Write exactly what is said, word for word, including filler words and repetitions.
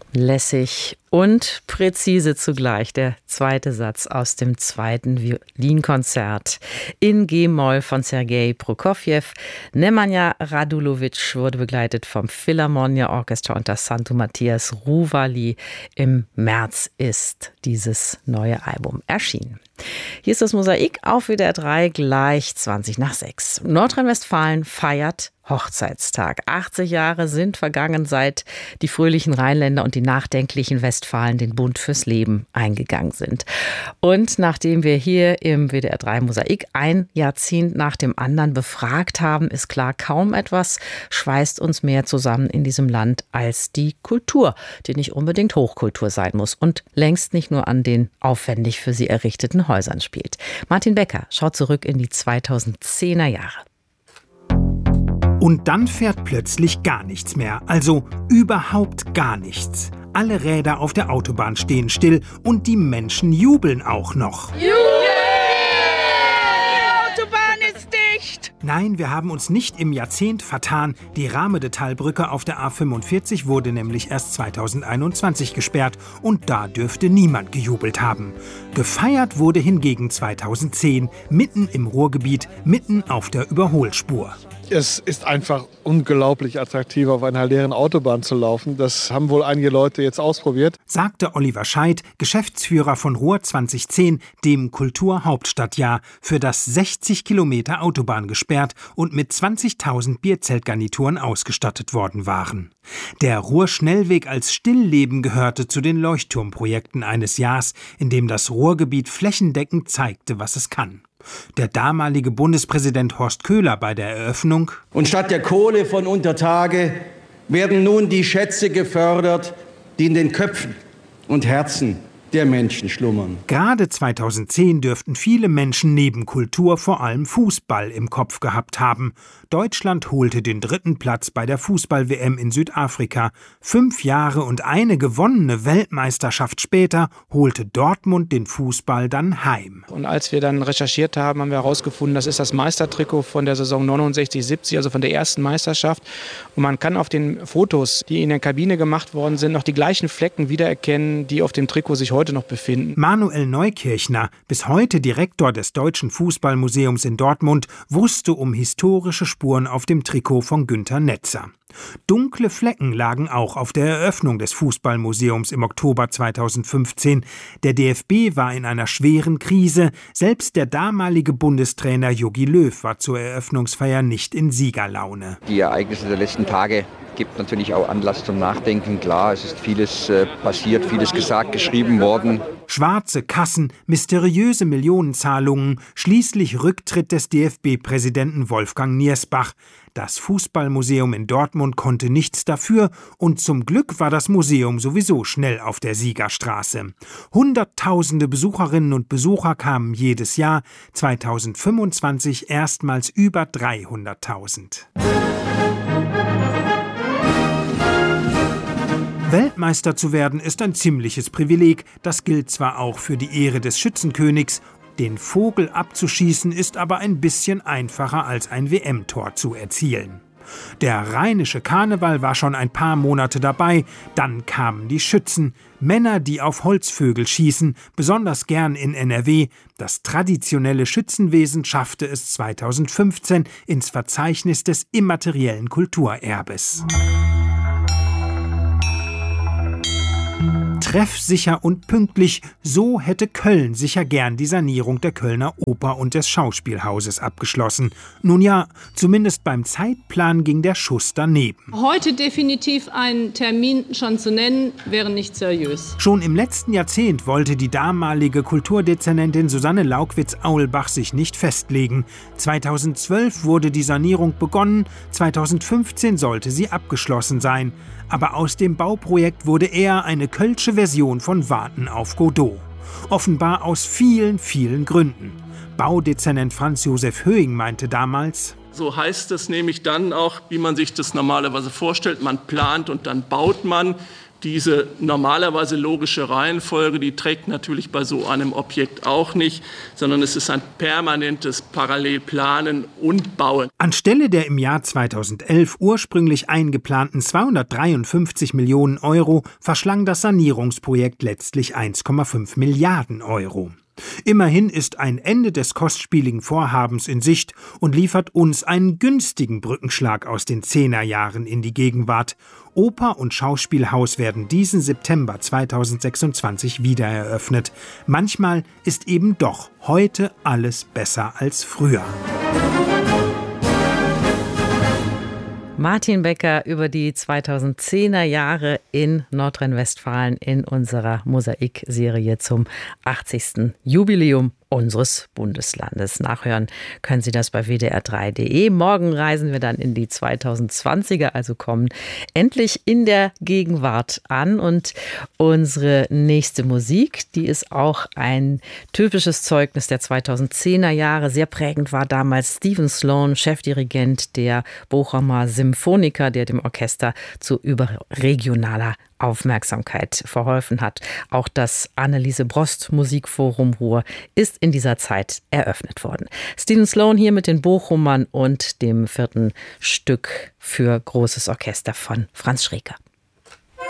Lässig und präzise zugleich der zweite Satz aus dem zweiten Violinkonzert in G-Moll von Sergei Prokofjew. Nemanja Radulovic wurde begleitet vom Philharmonia Orchestra unter Santu Matthias Ruvali. Im März ist dieses neue Album erschienen. Hier ist das Mosaik auf W D R drei gleich zwanzig nach sechs. Nordrhein-Westfalen feiert Hochzeitstag. achtzig Jahre sind vergangen, seit die fröhlichen Rheinländer und die nachdenklichen Westfalen den Bund fürs Leben eingegangen sind. Und nachdem wir hier im W D R drei Mosaik ein Jahrzehnt nach dem anderen befragt haben, ist klar, kaum etwas schweißt uns mehr zusammen in diesem Land als die Kultur, die nicht unbedingt Hochkultur sein muss und längst nicht nur an den aufwendig für sie errichteten Häusern spielt. Martin Becker schaut zurück in die zweitausendzehner Jahre. Und dann fährt plötzlich gar nichts mehr, also überhaupt gar nichts. Alle Räder auf der Autobahn stehen still und die Menschen jubeln auch noch. Juhu! Die Autobahn ist dicht! Nein, wir haben uns nicht im Jahrzehnt vertan. Die Rahmede-Talbrücke auf der A fünfundvierzig wurde nämlich erst zweitausendeinundzwanzig gesperrt und da dürfte niemand gejubelt haben. Gefeiert wurde hingegen zweitausendzehn, mitten im Ruhrgebiet, mitten auf der Überholspur. Es ist einfach unglaublich attraktiv, auf einer leeren Autobahn zu laufen. Das haben wohl einige Leute jetzt ausprobiert. Sagte Oliver Scheidt, Geschäftsführer von Ruhr zweitausendzehn, dem Kulturhauptstadtjahr, für das sechzig Kilometer Autobahn gesperrt und mit zwanzigtausend Bierzeltgarnituren ausgestattet worden waren. Der Ruhr-Schnellweg als Stillleben gehörte zu den Leuchtturmprojekten eines Jahres, in dem das Ruhrgebiet flächendeckend zeigte, was es kann. Der damalige Bundespräsident Horst Köhler bei der Eröffnung: Und statt der Kohle von Untertage werden nun die Schätze gefördert, die in den Köpfen und Herzen der Menschen schlummern. Gerade zweitausendzehn dürften viele Menschen neben Kultur vor allem Fußball im Kopf gehabt haben. Deutschland holte den dritten Platz bei der Fußball-W M in Südafrika. Fünf Jahre und eine gewonnene Weltmeisterschaft später holte Dortmund den Fußball dann heim. Und als wir dann recherchiert haben, haben wir herausgefunden, das ist das Meistertrikot von der Saison neunundsechzig siebzig, also von der ersten Meisterschaft. Und man kann auf den Fotos, die in der Kabine gemacht worden sind, noch die gleichen Flecken wiedererkennen, die auf dem Trikot sich heute noch befinden. Manuel Neukirchner, bis heute Direktor des Deutschen Fußballmuseums in Dortmund, wusste um historische Spuren auf dem Trikot von Günter Netzer. Dunkle Flecken lagen auch auf der Eröffnung des Fußballmuseums im Oktober zweitausendfünfzehn. Der D F B war in einer schweren Krise. Selbst der damalige Bundestrainer Jogi Löw war zur Eröffnungsfeier nicht in Siegerlaune. Die Ereignisse der letzten Tage gibt natürlich auch Anlass zum Nachdenken. Klar, es ist vieles äh, passiert, vieles gesagt, geschrieben worden. Schwarze Kassen, mysteriöse Millionenzahlungen, schließlich Rücktritt des D F B-Präsidenten Wolfgang Niersbach. Das Fußballmuseum in Dortmund konnte nichts dafür und zum Glück war das Museum sowieso schnell auf der Siegerstraße. Hunderttausende Besucherinnen und Besucher kamen jedes Jahr, zweitausendfünfundzwanzig erstmals über dreihunderttausend. Weltmeister zu werden ist ein ziemliches Privileg, das gilt zwar auch für die Ehre des Schützenkönigs, den Vogel abzuschießen ist aber ein bisschen einfacher als ein W M-Tor zu erzielen. Der rheinische Karneval war schon ein paar Monate dabei, dann kamen die Schützen, Männer, die auf Holzvögel schießen, besonders gern in N R W. Das traditionelle Schützenwesen schaffte es zweitausendfünfzehn ins Verzeichnis des immateriellen Kulturerbes. Treffsicher und pünktlich, so hätte Köln sicher gern die Sanierung der Kölner Oper und des Schauspielhauses abgeschlossen. Nun ja, zumindest beim Zeitplan ging der Schuss daneben. Heute definitiv einen Termin schon zu nennen, wäre nicht seriös. Schon im letzten Jahrzehnt wollte die damalige Kulturdezernentin Susanne Laukwitz-Aulbach sich nicht festlegen. zweitausendzwölf wurde die Sanierung begonnen, zweitausendfünfzehn sollte sie abgeschlossen sein. Aber aus dem Bauprojekt wurde eher eine kölsche Version von Warten auf Godot. Offenbar aus vielen, vielen Gründen. Baudezernent Franz Josef Höing meinte damals: So heißt es nämlich dann auch, wie man sich das normalerweise vorstellt. Man plant und dann baut man. Diese normalerweise logische Reihenfolge, die trägt natürlich bei so einem Objekt auch nicht, sondern es ist ein permanentes Parallelplanen und Bauen. Anstelle der im Jahr zweitausendelf ursprünglich eingeplanten zweihundertdreiundfünfzig Millionen Euro verschlang das Sanierungsprojekt letztlich eins Komma fünf Milliarden Euro. Immerhin ist ein Ende des kostspieligen Vorhabens in Sicht und liefert uns einen günstigen Brückenschlag aus den Zehnerjahren in die Gegenwart. Oper- und Schauspielhaus werden diesen September zweitausendsechsundzwanzig wieder eröffnet. Manchmal ist eben doch heute alles besser als früher. Martin Becker über die zweitausendzehner Jahre in Nordrhein-Westfalen in unserer Mosaik-Serie zum achtzigsten Jubiläum unseres Bundeslandes. Nachhören können Sie das bei w d r drei punkt d e. Morgen reisen wir dann in die zweitausendzwanziger, also kommen endlich in der Gegenwart an. Und unsere nächste Musik, die ist auch ein typisches Zeugnis der zweitausendzehner Jahre. Sehr prägend war damals Stephen Sloan, Chefdirigent der Bochumer Symphoniker, der dem Orchester zu überregionaler Aufmerksamkeit verholfen hat. Auch das Anneliese Brost Musikforum Ruhr ist in dieser Zeit eröffnet worden. Stephen Sloan hier mit den Bochumern und dem vierten Stück für großes Orchester von Franz Schreker.